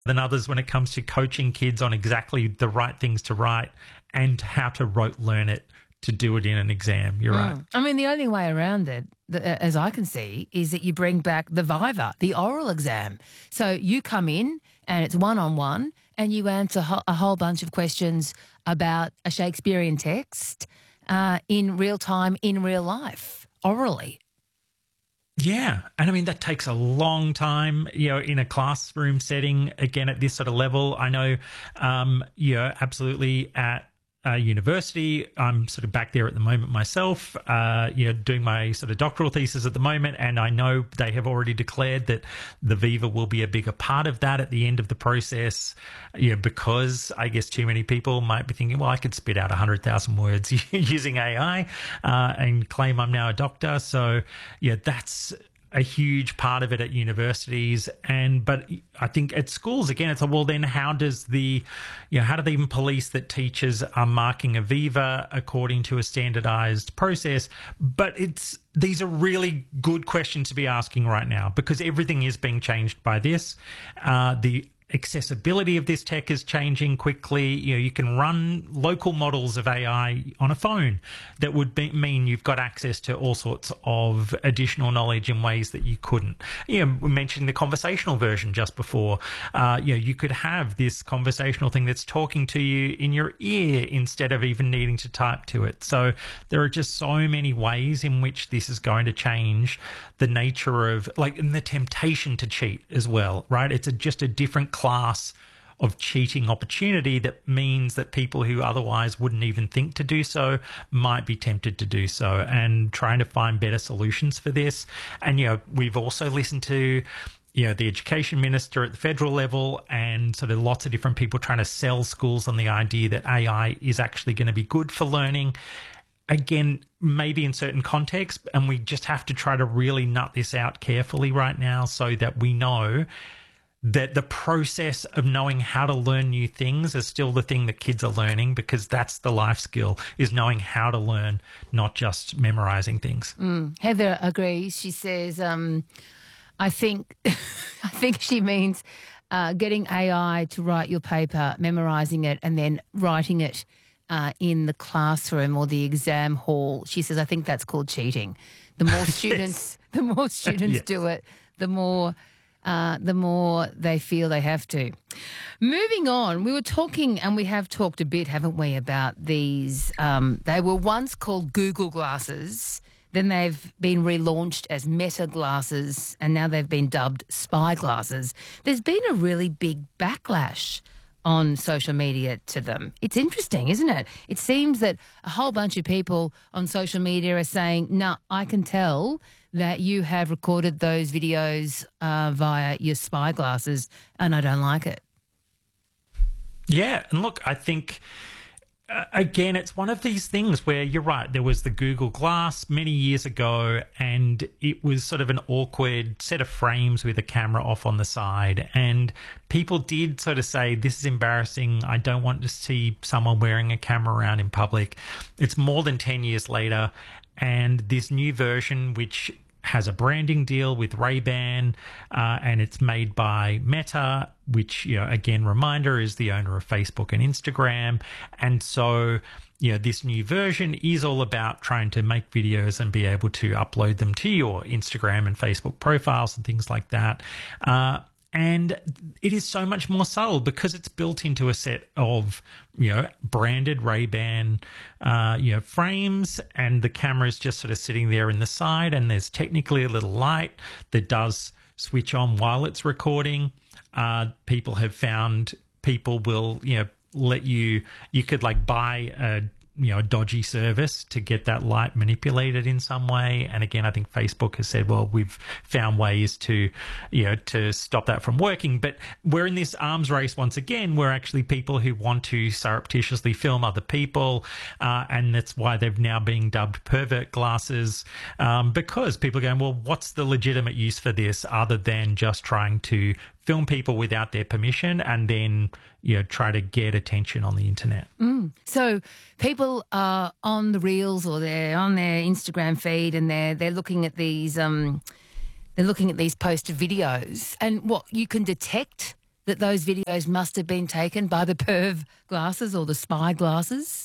than others when it comes to coaching kids on exactly the right things to write and how to rote learn it to do it in an exam. You're right. I mean, the only way around it, as I can see, is that you bring back the Viva, the oral exam. So you come in and it's one-on-one and you answer a whole bunch of questions about a Shakespearean text in real time, in real life, orally. Yeah. And I mean, that takes a long time, in a classroom setting, again, at this sort of level. I know, absolutely at university, I'm sort of back there at the moment myself, doing my sort of doctoral thesis at the moment. And I know they have already declared that the Viva will be a bigger part of that at the end of the process, because I guess too many people might be thinking, well, I could spit out 100,000 words using AI and claim I'm now a doctor. So, that's a huge part of it at universities. But I think at schools, again, it's well, then how does how do they even police that teachers are marking a Viva according to a standardized process? But these are really good questions to be asking right now, because everything is being changed by this. The accessibility of this tech is changing quickly. You can run local models of AI on a phone that would mean you've got access to all sorts of additional knowledge in ways that you couldn't. We mentioned the conversational version just before. You could have this conversational thing that's talking to you in your ear instead of even needing to type to it. So there are just so many ways in which this is going to change the nature of, and the temptation to cheat as well, right? It's just a different class of cheating opportunity that means that people who otherwise wouldn't even think to do so might be tempted to do so, and trying to find better solutions for this. And, we've also listened to, the education minister at the federal level and sort of lots of different people trying to sell schools on the idea that AI is actually going to be good for learning. Again, maybe in certain contexts, and we just have to try to really nut this out carefully right now so that we know that the process of knowing how to learn new things is still the thing that kids are learning, because that's the life skill, is knowing how to learn, not just memorizing things. Heather agrees. She says, I think she means getting AI to write your paper, memorizing it, and then writing it in the classroom or the exam hall. She says, I think that's called cheating. The more students, yes. Do it, the more they feel they have to. Moving on, we were talking, and we have talked a bit, haven't we, about these. They were once called Google Glasses, then they've been relaunched as Meta Glasses, and now they've been dubbed Spy Glasses. There's been a really big backlash on social media to them. It's interesting, isn't it? It seems that a whole bunch of people on social media are saying, no, I can tell that you have recorded those videos via your spy glasses, and I don't like it. Yeah, and look, I think, again, it's one of these things where you're right. There was the Google Glass many years ago, and it was sort of an awkward set of frames with a camera off on the side. And people did sort of say, this is embarrassing. I don't want to see someone wearing a camera around in public. It's more than 10 years later. And this new version, which has a branding deal with Ray-Ban, and it's made by Meta, which, again, reminder, is the owner of Facebook and Instagram. And so, this new version is all about trying to make videos and be able to upload them to your Instagram and Facebook profiles and things like that. And it is so much more subtle because it's built into a set of, branded Ray-Ban, frames, and the camera is just sort of sitting there in the side, and there's technically a little light that does switch on while it's recording. People have found people will, let you could buy a dodgy service to get that light manipulated in some way. And again, I think Facebook has said, well, we've found ways to stop that from working. But we're in this arms race once again, where actually people who want to surreptitiously film other people, and that's why they've now been dubbed pervert glasses, because people are going, well, what's the legitimate use for this other than just trying to film people without their permission and then try to get attention on the internet. So people are on the reels, or they're on their Instagram feed, and they're looking at these posted videos, and what you can detect that those videos must have been taken by the perv glasses or the spy glasses?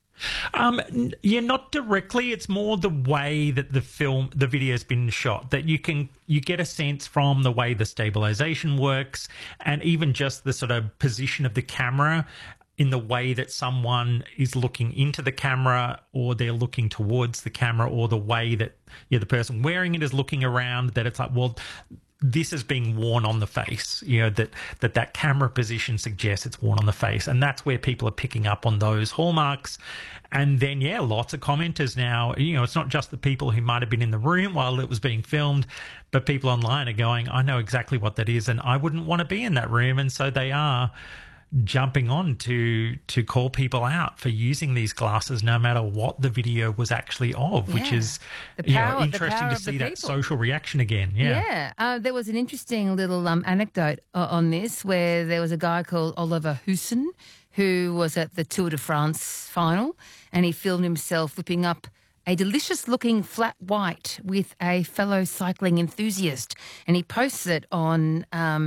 Yeah, not directly. It's more the way that the video's been shot, that you get a sense from the way the stabilization works, and even just the sort of position of the camera in the way that someone is looking into the camera, or they're looking towards the camera, or the way that the person wearing it is looking around, that it's like, well, this is being worn on the face, that camera position suggests it's worn on the face. And that's where people are picking up on those hallmarks. And then, lots of commenters now, it's not just the people who might have been in the room while it was being filmed, but people online are going, I know exactly what that is, and I wouldn't want to be in that room. And so they are jumping on to call people out for using these glasses, no matter what the video was actually of, which is interesting to see that social reaction again. There was an interesting little anecdote on this, where there was a guy called Oliver Hoosen who was at the Tour de France final, and he filmed himself whipping up a delicious-looking flat white with a fellow cycling enthusiast, and he posts it on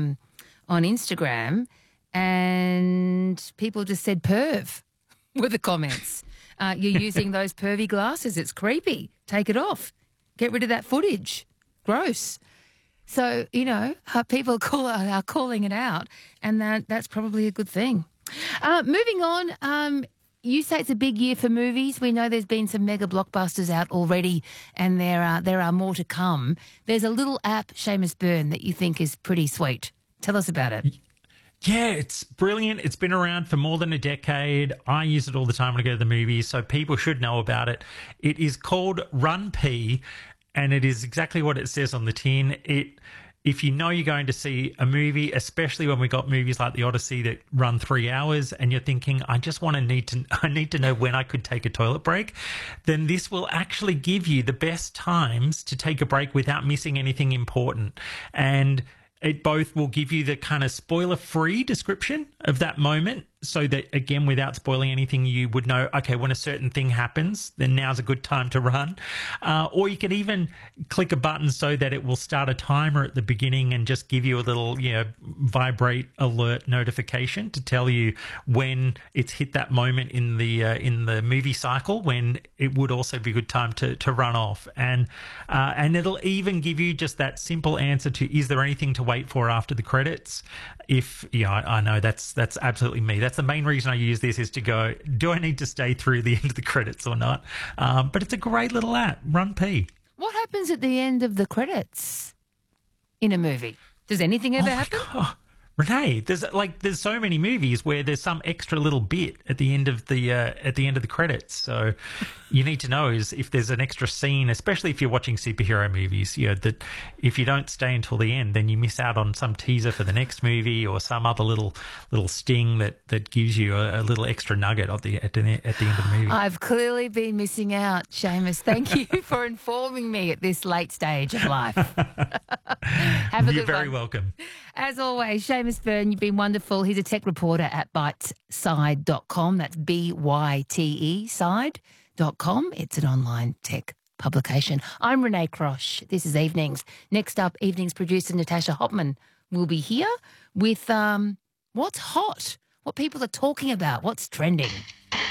Instagram. And people just said perv were the comments. You're using those pervy glasses. It's creepy. Take it off. Get rid of that footage. Gross. So, people are calling it out, and that's probably a good thing. Moving on, you say it's a big year for movies. We know there's been some mega blockbusters out already, and there are more to come. There's a little app, Seamus Byrne, that you think is pretty sweet. Tell us about it. Yeah, it's brilliant. It's been around for more than a decade. I use it all the time when I go to the movies, so people should know about it. It is called RunPee, and it is exactly what it says on the tin. If you know you're going to see a movie, especially when we got movies like The Odyssey that run 3 hours, and you're thinking, I need to know when I could take a toilet break, then this will actually give you the best times to take a break without missing anything important. And it both will give you the kind of spoiler-free description of that moment, so that, again, without spoiling anything, you would know, okay, when a certain thing happens, then now's a good time to run. Or you can even click a button so that it will start a timer at the beginning and just give you a little, vibrate alert notification to tell you when it's hit that moment in the movie cycle when it would also be a good time to run off. And it'll even give you just that simple answer to, is there anything to wait for after the credits? I know that's absolutely me. That's the main reason I use this, is to go, do I need to stay through the end of the credits or not? But it's a great little app, RunPee. What happens at the end of the credits in a movie? Does anything ever happen? God. Renee, there's so many movies where there's some extra little bit at the end of the credits. So you need to know is if there's an extra scene, especially if you're watching superhero movies, that if you don't stay until the end, then you miss out on some teaser for the next movie or some other little sting that gives you a little extra nugget at the end of the movie. I've clearly been missing out, Seamus. Thank you for informing me at this late stage of life. Have a You're good very one. welcome. As always, Seamus Byrne, you've been wonderful. He's a tech reporter at byteside.com. That's BYTE side.com. It's an online tech publication. I'm Renee Crosh. This is Evenings. Next up, Evenings producer Natasha Hopman will be here with what's hot, what people are talking about, what's trending.